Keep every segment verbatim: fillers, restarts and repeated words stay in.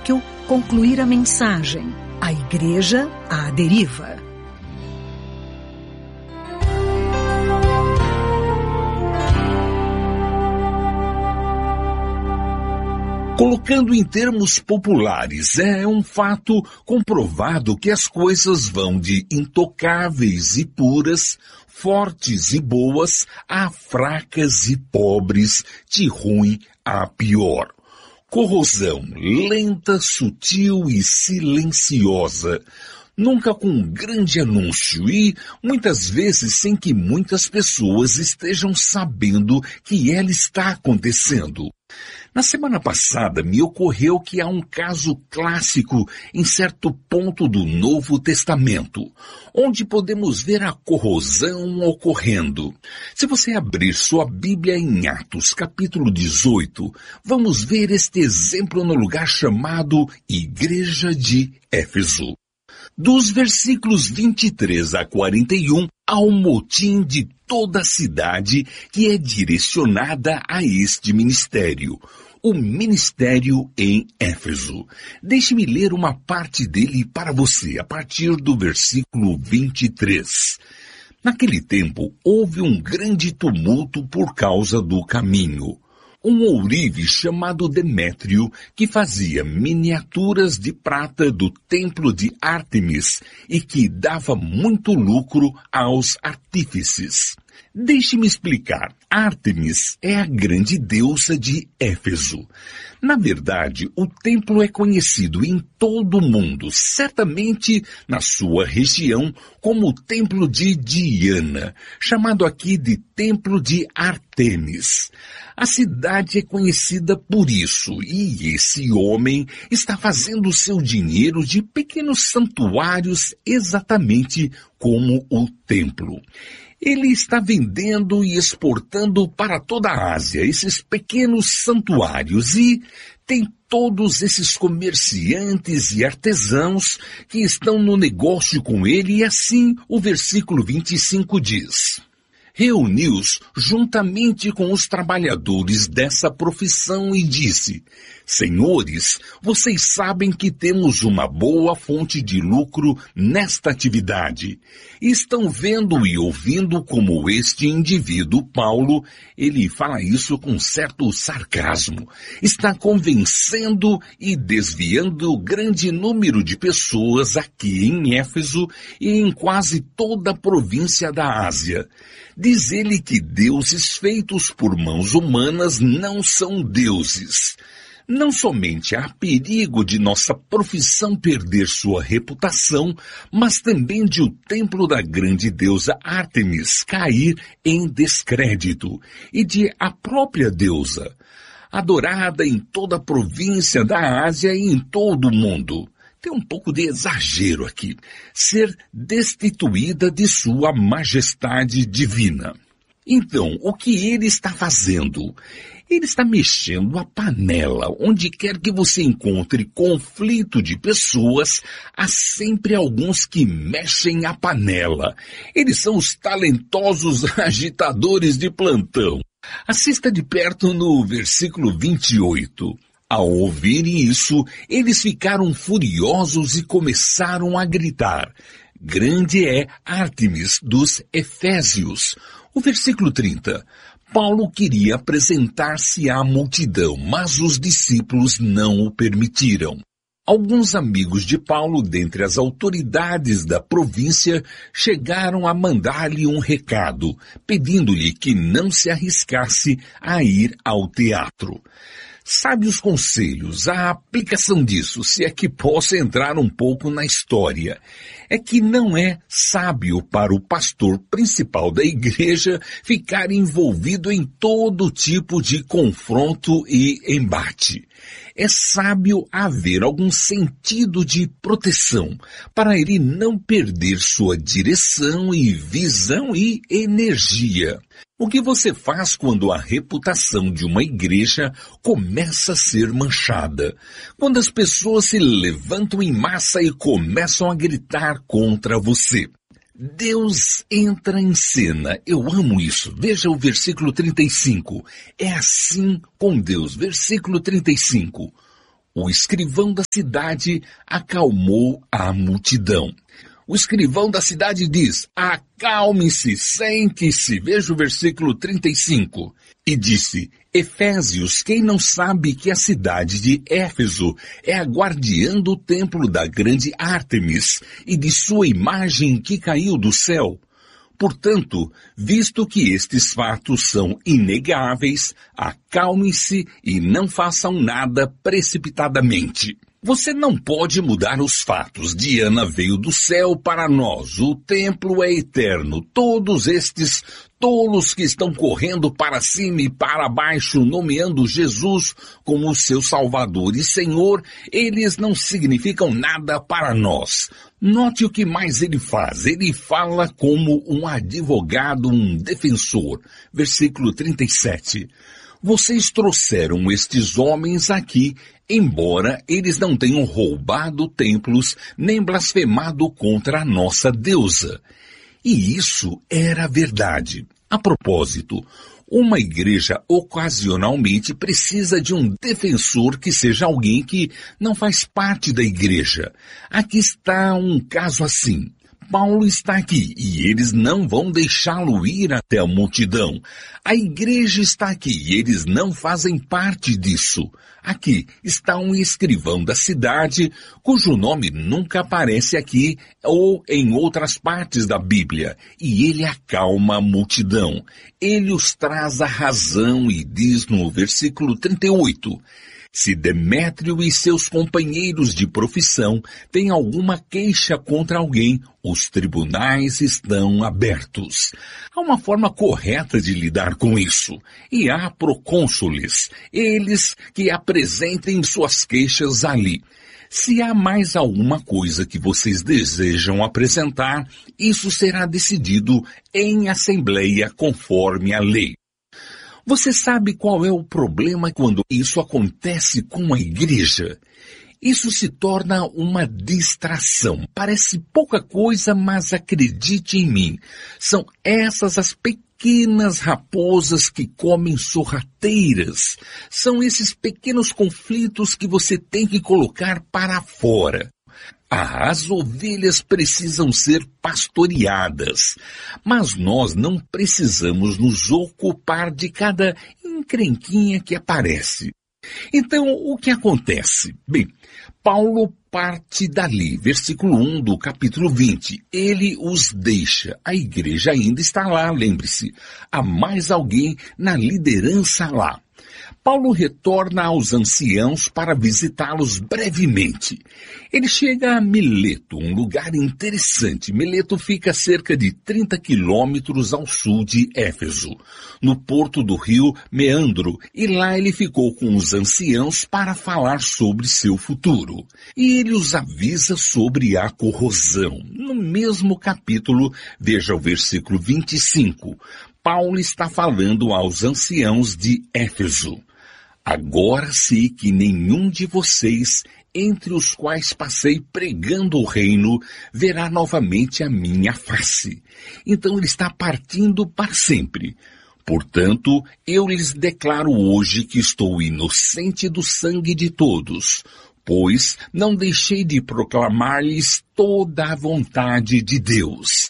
Zaqueu concluir a mensagem: A Igreja à Deriva. Colocando em termos populares, é um fato comprovado que as coisas vão de intocáveis e puras, fortes e boas, a fracas e pobres, de ruim a pior. Corrosão lenta, sutil e silenciosa, nunca com um grande anúncio e, muitas vezes, sem que muitas pessoas estejam sabendo que ela está acontecendo. Na semana passada, me ocorreu que há um caso clássico em certo ponto do Novo Testamento, onde podemos ver a corrosão ocorrendo. Se você abrir sua Bíblia em Atos, capítulo dezoito, vamos ver este exemplo no lugar chamado Igreja de Éfeso. Dos versículos vinte e três a quarenta e um, há um motim de toda a cidade que é direcionada a este ministério. O ministério em Éfeso. Deixe-me ler uma parte dele para você, a partir do versículo vinte e três. Naquele tempo, houve um grande tumulto por causa do caminho. Um ourive chamado Demétrio, que fazia miniaturas de prata do templo de Ártemis e que dava muito lucro aos artífices. Deixe-me explicar. Ártemis é a grande deusa de Éfeso. Na verdade, o templo é conhecido em todo o mundo, certamente na sua região, como o templo de Diana, chamado aqui de Templo de Ártemis. A cidade é conhecida por isso, e esse homem está fazendo seu dinheiro de pequenos santuários exatamente como o templo. Ele está vendendo e exportando para toda a Ásia esses pequenos santuários e tem todos esses comerciantes e artesãos que estão no negócio com ele e assim o versículo vinte e cinco diz: reuniu-os juntamente com os trabalhadores dessa profissão e disse: Senhores, vocês sabem que temos uma boa fonte de lucro nesta atividade. E estão vendo e ouvindo como este indivíduo, Paulo, ele fala isso com certo sarcasmo, está convencendo e desviando grande número de pessoas aqui em Éfeso e em quase toda a província da Ásia. Diz ele que deuses feitos por mãos humanas não são deuses. Não somente há perigo de nossa profissão perder sua reputação, mas também de o templo da grande deusa Ártemis cair em descrédito e de a própria deusa, adorada em toda a província da Ásia e em todo o mundo. Tem um pouco de exagero aqui, ser destituída de sua majestade divina. Então, o que ele está fazendo? Ele está mexendo a panela. Onde quer que você encontre conflito de pessoas, há sempre alguns que mexem a panela. Eles são os talentosos agitadores de plantão. Assista de perto no versículo vinte e oito. Ao ouvirem isso, eles ficaram furiosos e começaram a gritar: grande é Ártemis dos Efésios. O versículo trinta. Paulo queria apresentar-se à multidão, mas os discípulos não o permitiram. Alguns amigos de Paulo, dentre as autoridades da província, chegaram a mandar-lhe um recado, pedindo-lhe que não se arriscasse a ir ao teatro. Sabe os conselhos, a aplicação disso, se é que posso entrar um pouco na história, é que não é sábio para o pastor principal da igreja ficar envolvido em todo tipo de confronto e embate. É sábio haver algum sentido de proteção para ele não perder sua direção e visão e energia. O que você faz quando a reputação de uma igreja começa a ser manchada? Quando as pessoas se levantam em massa e começam a gritar contra você? Deus entra em cena. Eu amo isso. Veja o versículo trinta e cinco. É assim com Deus. Versículo trinta e cinco. o escrivão da cidade acalmou a multidão. O escrivão da cidade diz: acalme-se, sente-se. Veja o versículo trinta e cinco. E disse: Efésios, quem não sabe que a cidade de Éfeso é a guardiã do templo da grande Ártemis e de sua imagem que caiu do céu? Portanto, visto que estes fatos são inegáveis, acalmem-se e não façam nada precipitadamente. Você não pode mudar os fatos. Diana veio do céu para nós. O templo é eterno. Todos estes tolos que estão correndo para cima e para baixo, nomeando Jesus como seu Salvador e Senhor, eles não significam nada para nós. Note o que mais ele faz. Ele fala como um advogado, um defensor. Versículo trinta e sete. Vocês trouxeram estes homens aqui, embora eles não tenham roubado templos nem blasfemado contra a nossa deusa. E isso era verdade. A propósito, uma igreja ocasionalmente precisa de um defensor que seja alguém que não faz parte da igreja. Aqui está um caso assim. Paulo está aqui e eles não vão deixá-lo ir até a multidão. A igreja está aqui e eles não fazem parte disso. Aqui está um escrivão da cidade cujo nome nunca aparece aqui ou em outras partes da Bíblia. E ele acalma a multidão. Ele os traz à razão e diz no versículo trinta e oito... Se Demétrio e seus companheiros de profissão têm alguma queixa contra alguém, os tribunais estão abertos. Há uma forma correta de lidar com isso. E há procônsules, eles que apresentem suas queixas ali. Se há mais alguma coisa que vocês desejam apresentar, isso será decidido em assembleia conforme a lei. Você sabe qual é o problema quando isso acontece com a igreja? Isso se torna uma distração. Parece pouca coisa, mas acredite em mim. São essas as pequenas raposas que comem sorrateiras. São esses pequenos conflitos que você tem que colocar para fora. As ovelhas precisam ser pastoreadas, mas nós não precisamos nos ocupar de cada encrenquinha que aparece. Então, o que acontece? Bem, Paulo parte dali, versículo um do capítulo vinte. Ele os deixa. A igreja ainda está lá, lembre-se. Há mais alguém na liderança lá. Paulo retorna aos anciãos para visitá-los brevemente. Ele chega a Mileto, um lugar interessante. Mileto fica a cerca de trinta quilômetros ao sul de Éfeso, no porto do rio Meandro, e lá ele ficou com os anciãos para falar sobre seu futuro. E ele os avisa sobre a corrosão. No mesmo capítulo, veja o versículo vinte e cinco. Paulo está falando aos anciãos de Éfeso. Agora sei que nenhum de vocês, entre os quais passei pregando o reino, verá novamente a minha face. Então ele está partindo para sempre. Portanto, eu lhes declaro hoje que estou inocente do sangue de todos, pois não deixei de proclamar-lhes toda a vontade de Deus.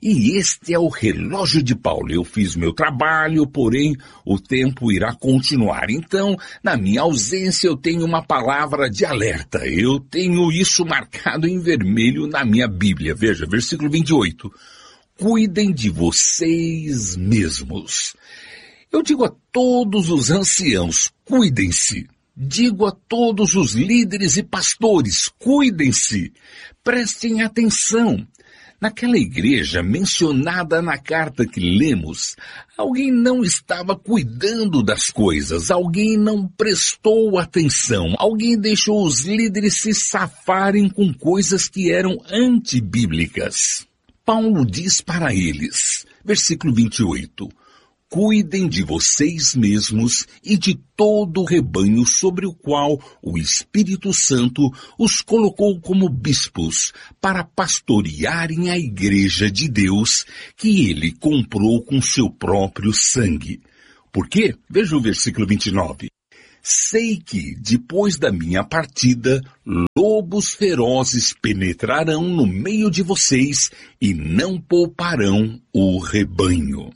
E este é o relógio de Paulo. Eu fiz meu trabalho, porém o tempo irá continuar. Então, na minha ausência, eu tenho uma palavra de alerta. Eu tenho isso marcado em vermelho na minha Bíblia. Veja, versículo vinte e oito. Cuidem de vocês mesmos. Eu digo a todos os anciãos, cuidem-se. Digo a todos os líderes e pastores, cuidem-se. Prestem atenção. Naquela igreja mencionada na carta que lemos, alguém não estava cuidando das coisas, alguém não prestou atenção, alguém deixou os líderes se safarem com coisas que eram antibíblicas. Paulo diz para eles, versículo vinte e oito, cuidem de vocês mesmos e de todo o rebanho sobre o qual o Espírito Santo os colocou como bispos para pastorearem a igreja de Deus que ele comprou com seu próprio sangue. Por quê? Veja o versículo vinte e nove. Sei que, depois da minha partida, lobos ferozes penetrarão no meio de vocês e não pouparão o rebanho.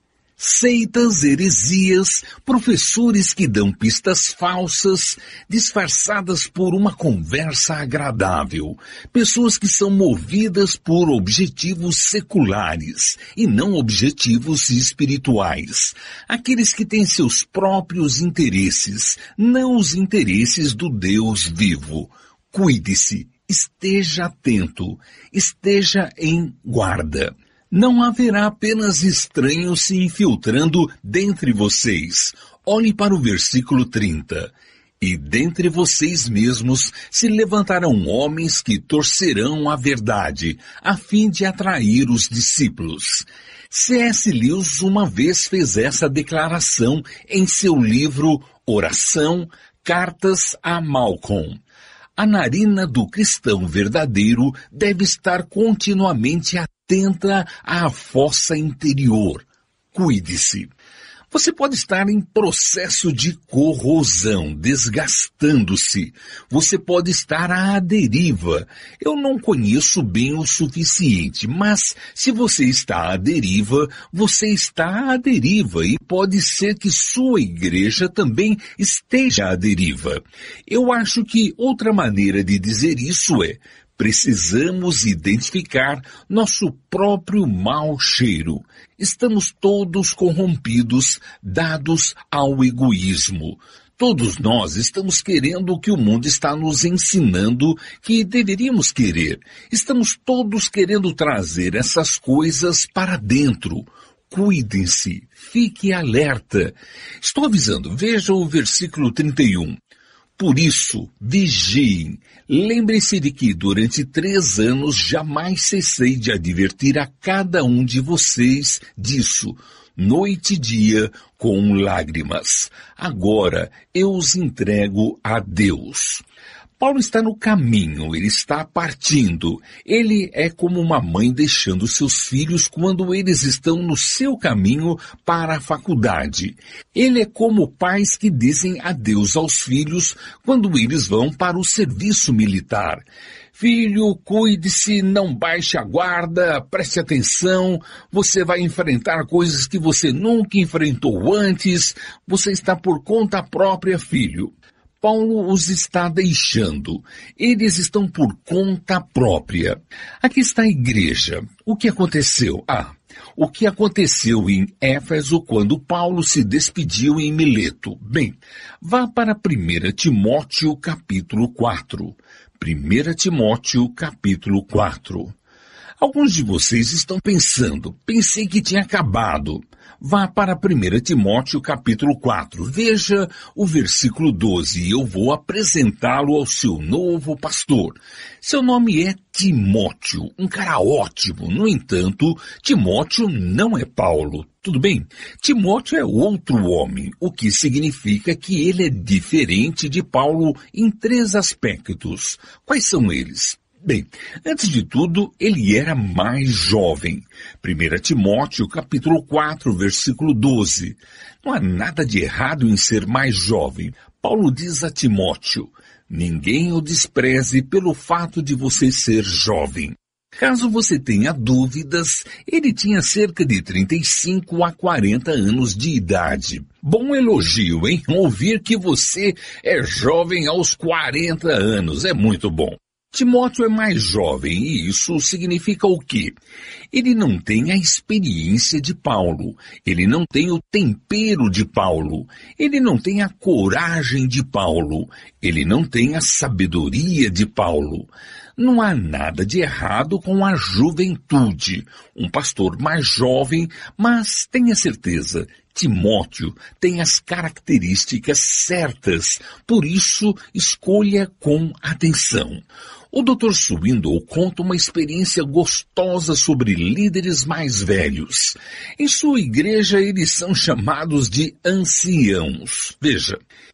Seitas, heresias, professores que dão pistas falsas, disfarçadas por uma conversa agradável, pessoas que são movidas por objetivos seculares e não objetivos espirituais, aqueles que têm seus próprios interesses, não os interesses do Deus vivo. Cuide-se, esteja atento, esteja em guarda. Não haverá apenas estranhos se infiltrando dentre vocês. Olhe para o versículo trinta. E dentre vocês mesmos se levantarão homens que torcerão a verdade, a fim de atrair os discípulos. C S Lewis uma vez fez essa declaração em seu livro Oração, Cartas a Malcolm. A narina do cristão verdadeiro deve estar continuamente atenta à fossa interior. Cuide-se. Você pode estar em processo de corrosão, desgastando-se. Você pode estar à deriva. Eu não conheço bem o suficiente, mas se você está à deriva, você está à deriva e pode ser que sua igreja também esteja à deriva. Eu acho que outra maneira de dizer isso é: precisamos identificar nosso próprio mau cheiro. Estamos todos corrompidos, dados ao egoísmo. Todos nós estamos querendo o que o mundo está nos ensinando que deveríamos querer. Estamos todos querendo trazer essas coisas para dentro. Cuidem-se, fique alerta. Estou avisando, veja o versículo trinta e um. Por isso, vigiem. Lembrem-se de que durante três anos jamais cessei de advertir a cada um de vocês disso, noite e dia, com lágrimas. Agora eu os entrego a Deus. Paulo está no caminho, ele está partindo. Ele é como uma mãe deixando seus filhos quando eles estão no seu caminho para a faculdade. Ele é como pais que dizem adeus aos filhos quando eles vão para o serviço militar. Filho, cuide-se, não baixe a guarda, preste atenção, você vai enfrentar coisas que você nunca enfrentou antes, você está por conta própria, filho. Paulo os está deixando. Eles estão por conta própria. Aqui está a igreja. O que aconteceu? Ah, o que aconteceu em Éfeso quando Paulo se despediu em Mileto? Bem, vá para primeira Timóteo capítulo quatro. primeira Timóteo capítulo quatro. Alguns de vocês estão pensando, pensei que tinha acabado. Vá para primeira Timóteo capítulo quatro, veja o versículo doze e eu vou apresentá-lo ao seu novo pastor. Seu nome é Timóteo, um cara ótimo. No entanto, Timóteo não é Paulo. Tudo bem? Timóteo é outro homem, o que significa que ele é diferente de Paulo em três aspectos. Quais são eles? Bem, antes de tudo, ele era mais jovem. primeira Timóteo, capítulo quatro, versículo doze. Não há nada de errado em ser mais jovem. Paulo diz a Timóteo, ninguém o despreze pelo fato de você ser jovem. Caso você tenha dúvidas, ele tinha cerca de trinta e cinco a quarenta anos de idade. Bom elogio, hein? Ouvir que você é jovem aos quarenta anos é muito bom. Timóteo é mais jovem e isso significa o quê? Ele não tem a experiência de Paulo, ele não tem o tempero de Paulo, ele não tem a coragem de Paulo, ele não tem a sabedoria de Paulo. Não há nada de errado com a juventude, um pastor mais jovem, mas tenha certeza, Timóteo tem as características certas, por isso escolha com atenção. O doutor Swindoll conta uma experiência gostosa sobre líderes mais velhos. Em sua igreja, eles são chamados de anciãos. Veja,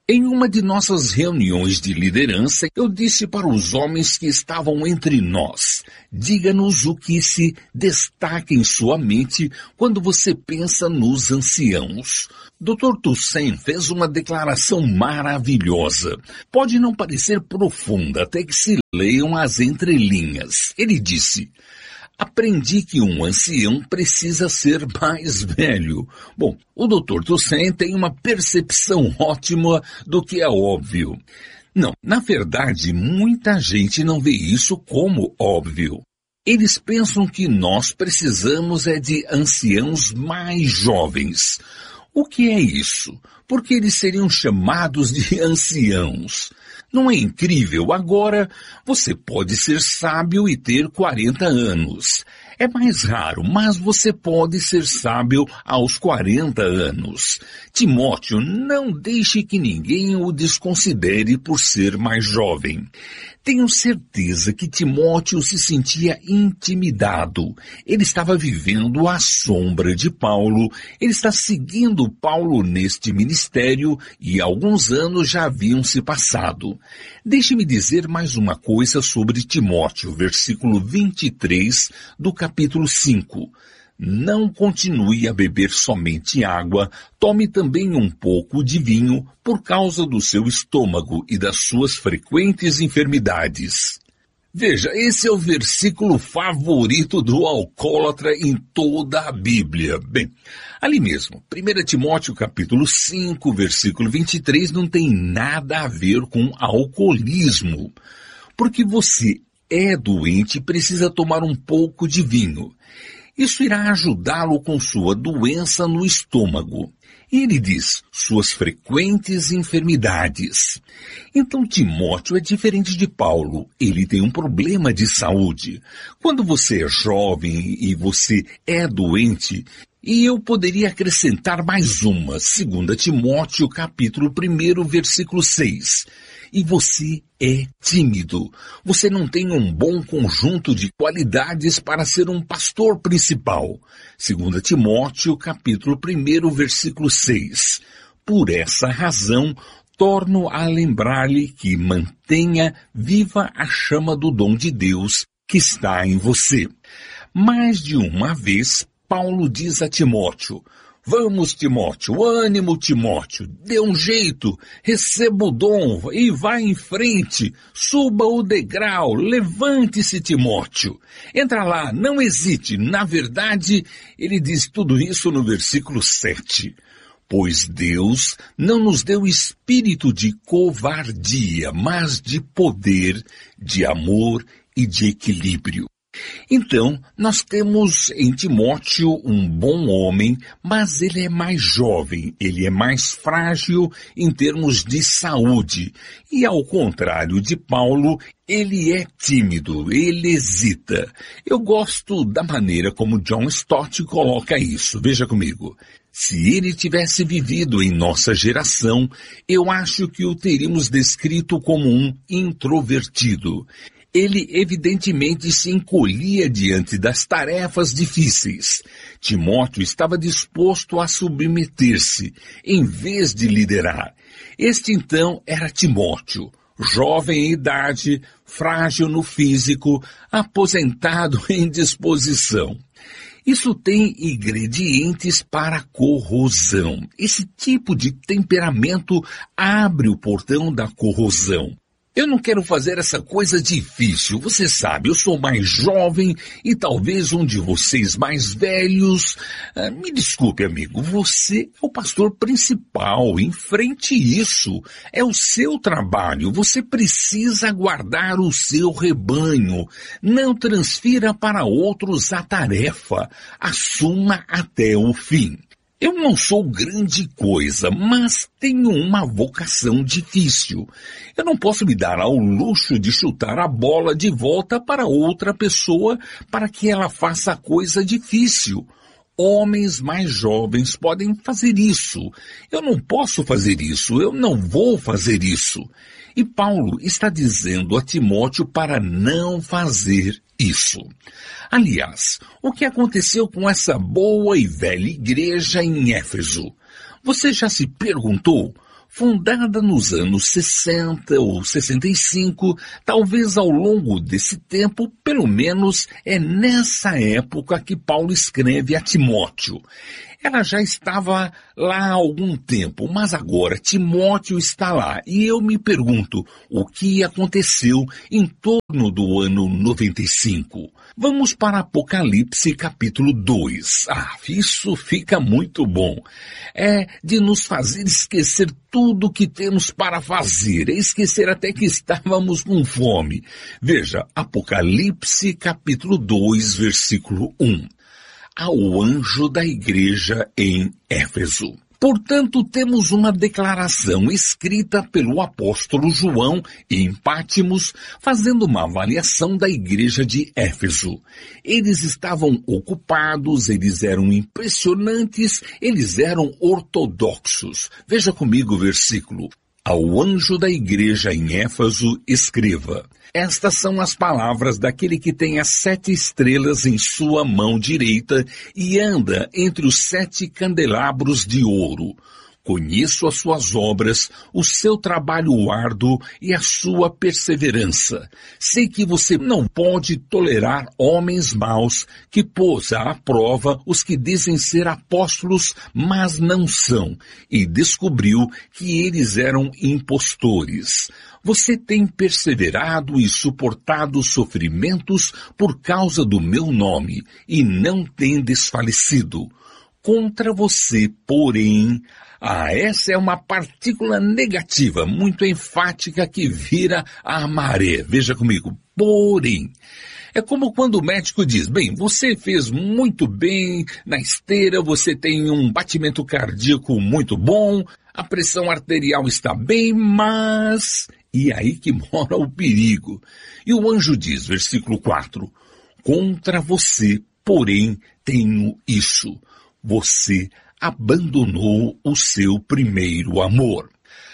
Em uma de nossas reuniões de liderança, eu disse para os homens que estavam entre nós: diga-nos o que se destaca em sua mente quando você pensa nos anciãos. doutor Toussaint fez uma declaração maravilhosa. Pode não parecer profunda até que se leiam as entrelinhas. Ele disse: aprendi que um ancião precisa ser mais velho. Bom, o doutor Toussaint tem uma percepção ótima do que é óbvio. Não, na verdade, muita gente não vê isso como óbvio. Eles pensam que nós precisamos é de anciãos mais jovens. O que é isso? Porque eles seriam chamados de anciãos. Não é incrível? Agora, você pode ser sábio e ter quarenta anos. É mais raro, mas você pode ser sábio aos quarenta anos. Timóteo, não deixe que ninguém o desconsidere por ser mais jovem. Tenho certeza que Timóteo se sentia intimidado. Ele estava vivendo à sombra de Paulo. Ele está seguindo Paulo neste ministério e alguns anos já haviam se passado. Deixe-me dizer mais uma coisa sobre Timóteo, versículo vinte e três do capítulo cinco. Não continue a beber somente água, tome também um pouco de vinho por causa do seu estômago e das suas frequentes enfermidades. Veja, esse é o versículo favorito do alcoólatra em toda a Bíblia. Bem, ali mesmo, primeiro Timóteo capítulo cinco, versículo vinte e três, não tem nada a ver com alcoolismo, porque você é doente e precisa tomar um pouco de vinho. Isso irá ajudá-lo com sua doença no estômago. E ele diz, suas frequentes enfermidades. Então Timóteo é diferente de Paulo. Ele tem um problema de saúde. Quando você é jovem e você é doente, e eu poderia acrescentar mais uma, segundo Timóteo capítulo um, versículo seis. E você é tímido. Você não tem um bom conjunto de qualidades para ser um pastor principal. segundo Timóteo, capítulo um, versículo seis. Por essa razão, torno a lembrar-lhe que mantenha viva a chama do dom de Deus que está em você. Mais de uma vez, Paulo diz a Timóteo: vamos, Timóteo, ânimo, Timóteo, dê um jeito, receba o dom e vá em frente, suba o degrau, levante-se, Timóteo. Entra lá, não hesite. Na verdade, ele diz tudo isso no versículo sete. Pois Deus não nos deu espírito de covardia, mas de poder, de amor e de equilíbrio. Então, nós temos em Timóteo um bom homem, mas ele é mais jovem, ele é mais frágil em termos de saúde. E ao contrário de Paulo, ele é tímido, ele hesita. Eu gosto da maneira como John Stott coloca isso. Veja comigo. Se ele tivesse vivido em nossa geração, eu acho que o teríamos descrito como um introvertido. Ele evidentemente se encolhia diante das tarefas difíceis. Timóteo estava disposto a submeter-se, em vez de liderar. Este então era Timóteo, jovem em idade, frágil no físico, aposentado em disposição. Isso tem ingredientes para corrosão. Esse tipo de temperamento abre o portão da corrosão. Eu não quero fazer essa coisa difícil. Você sabe, eu sou mais jovem e talvez um de vocês mais velhos. Ah, me desculpe, amigo, você é o pastor principal. Enfrente isso. É o seu trabalho. Você precisa guardar o seu rebanho. Não transfira para outros a tarefa. Assuma até o fim. Eu não sou grande coisa, mas tenho uma vocação difícil. Eu não posso me dar ao luxo de chutar a bola de volta para outra pessoa para que ela faça a coisa difícil. Homens mais jovens podem fazer isso. Eu não posso fazer isso, eu não vou fazer isso. E Paulo está dizendo a Timóteo para não fazer isso. Aliás, o que aconteceu com essa boa e velha igreja em Éfeso? Você já se perguntou? Fundada nos anos sessenta ou sessenta e cinco, talvez ao longo desse tempo, pelo menos é nessa época que Paulo escreve a Timóteo. Ela já estava lá há algum tempo, mas agora Timóteo está lá. E eu me pergunto, o que aconteceu em torno do ano noventa e cinco? Vamos para Apocalipse capítulo dois. Ah, isso fica muito bom. É de nos fazer esquecer tudo que temos para fazer, é esquecer até que estávamos com fome. Veja, Apocalipse capítulo dois, versículo um. Ao anjo da igreja em Éfeso. Portanto, temos uma declaração escrita pelo apóstolo João em Pátimos, fazendo uma avaliação da igreja de Éfeso. Eles estavam ocupados, eles eram impressionantes, eles eram ortodoxos. Veja comigo o versículo. Ao anjo da igreja em Éfeso, escreva. Estas são as palavras daquele que tem as sete estrelas em sua mão direita e anda entre os sete candelabros de ouro. Conheço as suas obras, o seu trabalho árduo e a sua perseverança. Sei que você não pode tolerar homens maus que pôs à prova os que dizem ser apóstolos, mas não são, e descobriu que eles eram impostores. Você tem perseverado e suportado sofrimentos por causa do meu nome, e não tem desfalecido. Contra você, porém, ah, essa é uma partícula negativa, muito enfática que vira a maré. Veja comigo, porém. É como quando o médico diz, bem, você fez muito bem na esteira, você tem um batimento cardíaco muito bom, a pressão arterial está bem, mas... E aí que mora o perigo. E o anjo diz, versículo quatro, contra você, porém, tenho isso. Você abandonou o seu primeiro amor.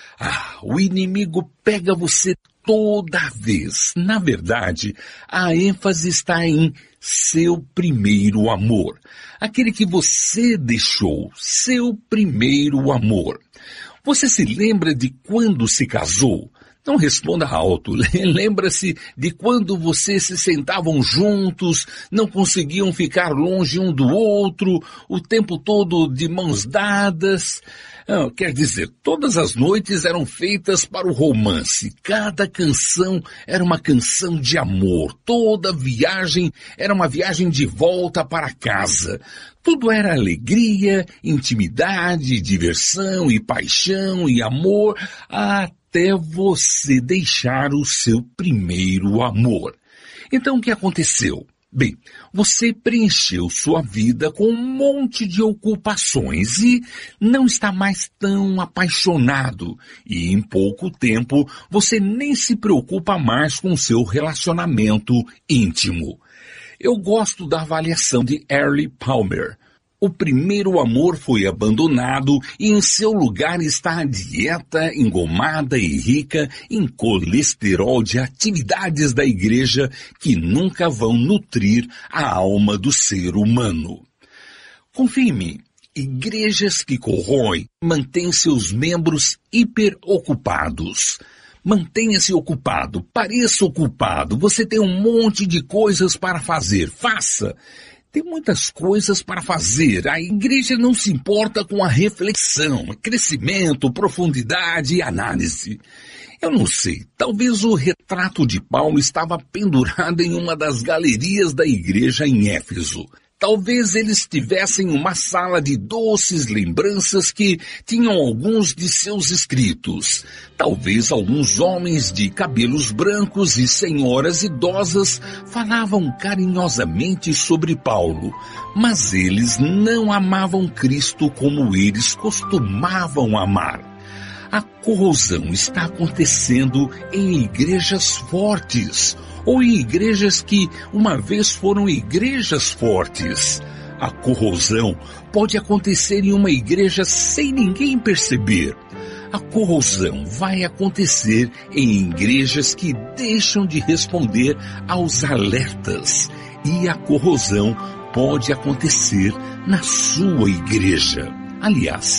Ah, o inimigo pega você toda vez. Na verdade, a ênfase está em seu primeiro amor. Aquele que você deixou, seu primeiro amor. Você se lembra de quando se casou? Não responda alto. Lembra-se de quando vocês se sentavam juntos, não conseguiam ficar longe um do outro, o tempo todo de mãos dadas. Ah, quer dizer, todas as noites eram feitas para o romance. Cada canção era uma canção de amor. Toda viagem era uma viagem de volta para casa. Tudo era alegria, intimidade, diversão e paixão e amor, até você deixar o seu primeiro amor. Então o que aconteceu? Bem, você preencheu sua vida com um monte de ocupações e não está mais tão apaixonado. E em pouco tempo você nem se preocupa mais com seu relacionamento íntimo. Eu gosto da avaliação de Early Palmer. O primeiro amor foi abandonado e em seu lugar está a dieta engomada e rica em colesterol de atividades da igreja que nunca vão nutrir a alma do ser humano. Confie em mim, igrejas que corroem mantêm seus membros hiperocupados. Mantenha-se ocupado, pareça ocupado, você tem um monte de coisas para fazer, faça. Tem muitas coisas para fazer. A igreja não se importa com a reflexão, crescimento, profundidade e análise. Eu não sei, talvez o retrato de Paulo estava pendurado em uma das galerias da igreja em Éfeso. Talvez eles tivessem uma sala de doces lembranças que tinham alguns de seus escritos. Talvez alguns homens de cabelos brancos e senhoras idosas falavam carinhosamente sobre Paulo, mas eles não amavam Cristo como eles costumavam amar. A corrosão está acontecendo em igrejas fortes, ou em igrejas que uma vez foram igrejas fortes. A corrosão pode acontecer em uma igreja sem ninguém perceber. A corrosão vai acontecer em igrejas que deixam de responder aos alertas. E a corrosão pode acontecer na sua igreja. Aliás,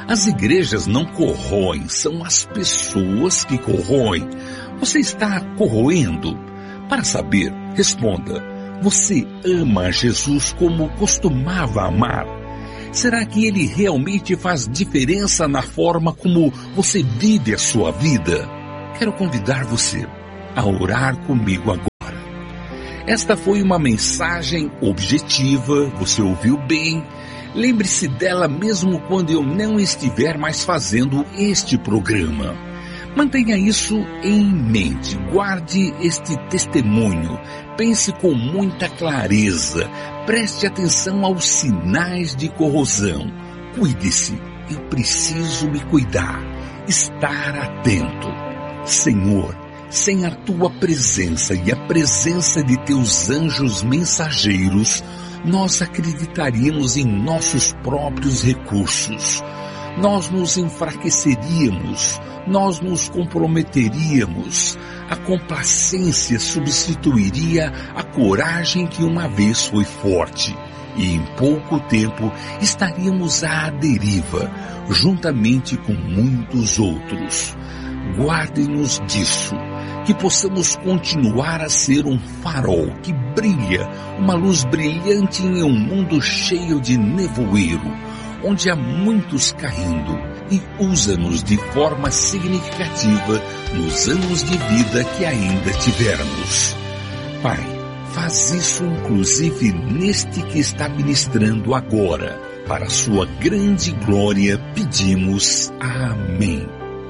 As igrejas não corroem, são as pessoas que corroem. Você está corroendo? Para saber, responda: você ama Jesus como costumava amar? Será que ele realmente faz diferença na forma como você vive a sua vida? Quero convidar você a orar comigo agora. Esta foi uma mensagem objetiva, você ouviu bem. Lembre-se dela mesmo quando eu não estiver mais fazendo este programa. Mantenha isso em mente, guarde este testemunho, pense com muita clareza, preste atenção aos sinais de corrosão. Cuide-se, eu preciso me cuidar, estar atento. Senhor, sem a tua presença e a presença de teus anjos mensageiros, nós acreditaríamos em nossos próprios recursos. Nós nos enfraqueceríamos, nós nos comprometeríamos. A complacência substituiria a coragem que uma vez foi forte. E em pouco tempo estaríamos à deriva, juntamente com muitos outros. Guarde-nos disso, que possamos continuar a ser um farol que brilha, uma luz brilhante em um mundo cheio de nevoeiro, onde há muitos caindo, e usa-nos de forma significativa nos anos de vida que ainda tivermos. Pai, faz isso inclusive neste que está ministrando agora. Para a sua grande glória pedimos. Amém.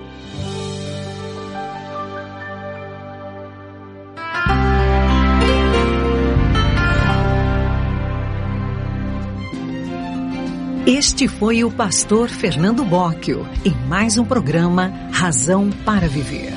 Este foi o pastor Fernando Bocchio em mais um programa Razão para Viver.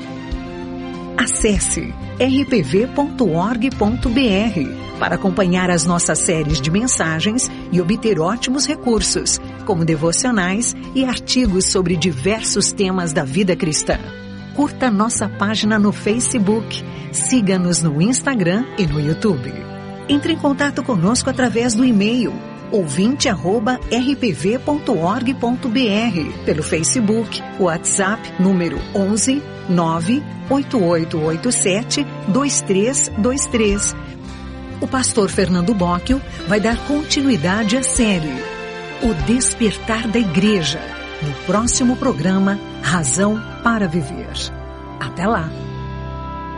Acesse r p v ponto org ponto b r para acompanhar as nossas séries de mensagens e obter ótimos recursos, como devocionais e artigos sobre diversos temas da vida cristã. Curta nossa página no Facebook, siga-nos no Instagram e no YouTube. Entre em contato conosco através do e-mail ouvinte arroba r p v ponto org ponto b r, pelo Facebook, WhatsApp, número onze nove oito oito oito sete dois três dois três. O pastor Fernando Bocchio vai dar continuidade à série O Despertar da Igreja, no próximo programa Razão para Viver. Até lá!